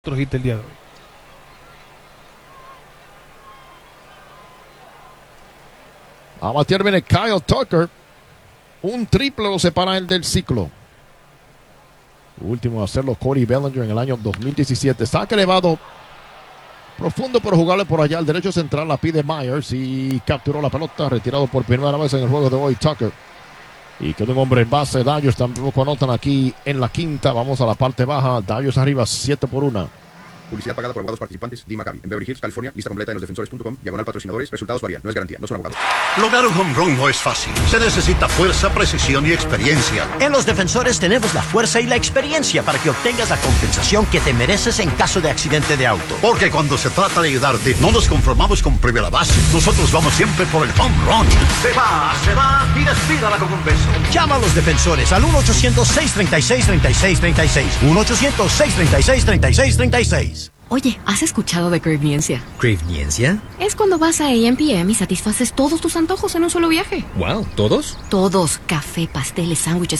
Otro hit el día de hoy. A batear viene Kyle Tucker. Un triple lo separa él del ciclo. Último a hacerlo Cody Bellinger en el año 2017. Saque elevado. Profundo por jugarle por allá. El derecho central la pide Myers y capturó la pelota. Retirado por primera vez en el juego de hoy Tucker. Y quedó un hombre en base. Dodgers tampoco anotan aquí en la quinta. Vamos a la parte baja. Dodgers arriba 7-1. Publicidad pagada por abogados participantes. Lee Maccabi. En Beverly Hills, California. Lista completa en losdefensores.com. Diagonal patrocinadores. Resultados varían. No es garantía. No son abogados. Lograr un home run no es fácil. Se necesita fuerza, precisión y experiencia. En Los Defensores tenemos la fuerza y la experiencia para que obtengas la compensación que te mereces en caso de accidente de auto. Porque cuando se trata de ayudarte, no nos conformamos con primera base. Nosotros vamos siempre por el home run. Se va y despídala con un beso. Llama a Los Defensores al 1-800-636-3636. 1-800-636-3636. Oye, ¿has escuchado de Cravniencia? ¿Cravniencia? Es cuando vas a AM/PM y satisfaces todos tus antojos en un solo viaje. Wow, ¿todos? Todos. Café, pasteles, sándwiches,